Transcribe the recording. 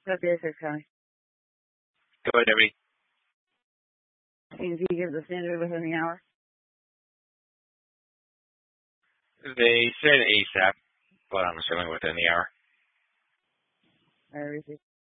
Okay, sir, Connie. Go ahead, Deputy. Can you give the standard within the hour? They said ASAP, but I'm assuming within the hour. I received.